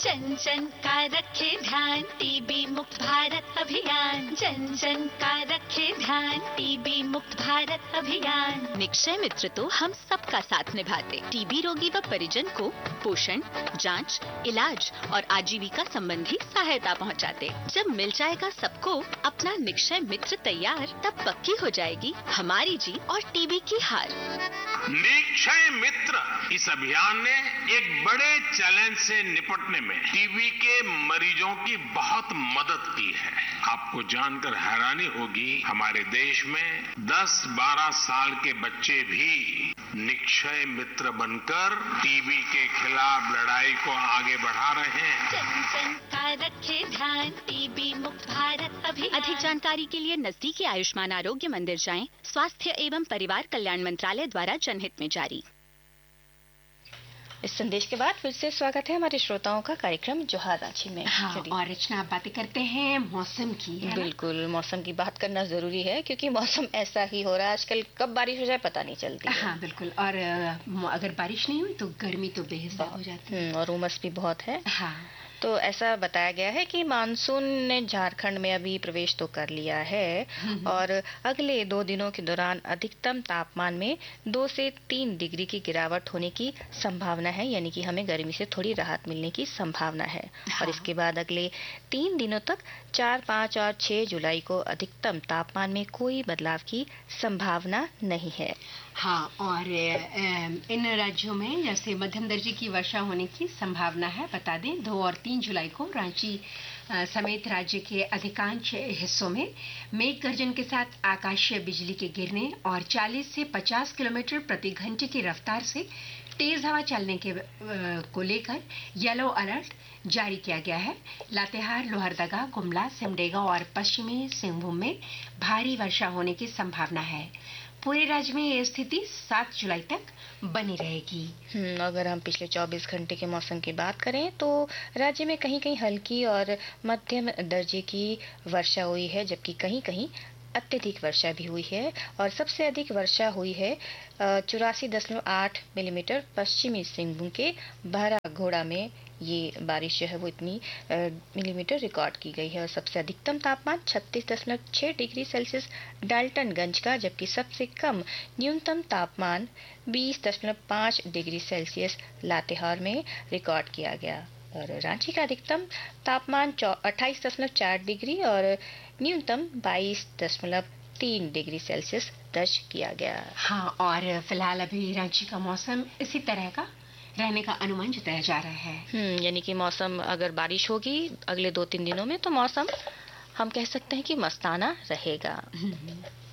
जन जन का रखे ध्यान, टीबी मुक्त भारत अभियान। जन जन का रखे ध्यान, टीबी मुक्त भारत अभियान। निक्षय मित्र तो हम सबका साथ निभाते। टीबी रोगी व परिजन को पोषण, जांच, इलाज और आजीविका संबंधी सहायता पहुंचाते। जब मिल जाएगा सबको अपना निक्षय मित्र तैयार, तब पक्की हो जाएगी हमारी जीत और टीबी की हार। निक्षय मित्र इस अभियान ने एक बड़े चैलेंज से निपटने में टीबी के मरीजों की बहुत मदद की है। आपको जानकर हैरानी होगी, हमारे देश में 10-12 साल के बच्चे भी निक्षय मित्र बनकर टीबी के खिलाफ लड़ाई को आगे बढ़ा रहे हैं। जन जन का रखे ध्यान, टीबी मुक्त भारत अभियान। अधिक जानकारी के लिए नजदीकी आयुष्मान आरोग्य मंदिर जाएं। स्वास्थ्य एवं परिवार कल्याण मंत्रालय द्वारा जनहित में जारी। इस संदेश के बाद फिर से स्वागत है हमारे श्रोताओं का कार्यक्रम जोहार रांची में। हाँ, और रचना आप बातें करते हैं मौसम की। बिल्कुल, मौसम की बात करना जरूरी है क्योंकि मौसम ऐसा ही हो रहा है आजकल, कब बारिश हो जाए पता नहीं चलती। हाँ बिल्कुल, और अगर बारिश नहीं हुई तो गर्मी तो बेहिसाब हो जाती है और उमस भी बहुत है। हाँ, तो ऐसा बताया गया है कि मानसून ने झारखंड में अभी प्रवेश तो कर लिया है और अगले 2 दिनों के दौरान अधिकतम तापमान में 2 से 3 डिग्री की गिरावट होने की संभावना है, यानी कि हमें गर्मी से थोड़ी राहत मिलने की संभावना है। हाँ। और इसके बाद अगले 3 दिनों तक 4, 5 और 6 जुलाई को अधिकतम तापमान में कोई बदलाव की संभावना नहीं है। हाँ, और इन राज्यों में जैसे मध्यम दर्जे की वर्षा होने की संभावना है। बता दें 2 और 3 जुलाई को रांची समेत राज्य के अधिकांश हिस्सों में मेघ गर्जन के साथ आकाशीय बिजली के गिरने और 40 से 50 किलोमीटर प्रति घंटे की रफ्तार से तेज हवा चलने के को लेकर येलो अलर्ट जारी किया गया है। लातेहार, लोहरदगा, गुमला, सिमडेगा और पश्चिमी सिंहभूम में भारी वर्षा होने की संभावना है। पूरे राज्य में ये स्थिति 7 जुलाई तक बनी रहेगी। अगर हम पिछले 24 घंटे के मौसम की बात करें तो राज्य में कहीं-कहीं हल्की और मध्यम दर्जे की वर्षा हुई है, जबकि कहीं-कहीं अत्यधिक वर्षा भी हुई है और सबसे अधिक वर्षा हुई है 84.8 मिलीमीटर पश्चिमी सिंहभूम के बहरा घोड़ा में। ये बारिश जो है वो इतनी मिलीमीटर रिकॉर्ड की गई है और सबसे अधिकतम तापमान 36.6 डिग्री सेल्सियस डाल्टनगंज का, जबकि सबसे कम न्यूनतम तापमान 20.5 डिग्री सेल्सियस लातेहार में रिकॉर्ड किया गया। और रांची का अधिकतम तापमान 28.4 डिग्री और न्यूनतम 22.3 डिग्री सेल्सियस दर्ज किया गया। हाँ, और फिलहाल अभी रांची का मौसम इसी तरह का रहने का अनुमान जताया जा रहा है। यानी कि मौसम, अगर बारिश होगी अगले 2-3 दिनों में तो मौसम हम कह सकते हैं कि मस्ताना रहेगा।